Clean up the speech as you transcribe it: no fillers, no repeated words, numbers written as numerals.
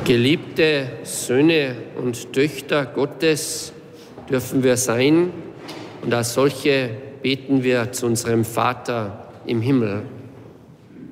Geliebte Söhne und Töchter Gottes dürfen wir sein und als solche beten wir zu unserem Vater im Himmel.